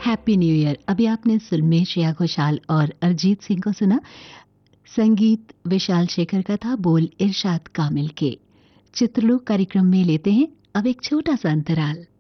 Happy new year. अभी आपने film Shreya Ghoshal और अरिजीत सिंह को सुना। संगीत विशाल शेखर का था, बोल इरशाद कामिल के। चित्रलोक कार्यक्रम में लेते हैं अब एक छोटा सा अंतराल।